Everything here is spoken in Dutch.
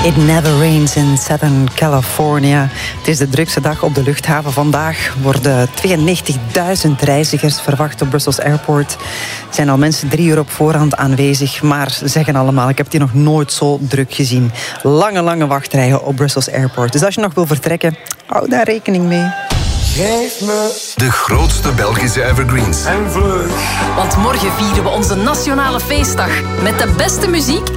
It never rains in Southern California. Het is de drukste dag op de luchthaven. Vandaag worden 92.000 reizigers verwacht op Brussels Airport. Er zijn al mensen 3 uur op voorhand aanwezig. Maar ze zeggen allemaal, ik heb die nog nooit zo druk gezien. Lange wachtrijen op Brussels Airport. Dus als je nog wil vertrekken, hou daar rekening mee. Geef me de grootste Belgische evergreens. en vlug. Want morgen vieren we onze nationale feestdag met de beste muziek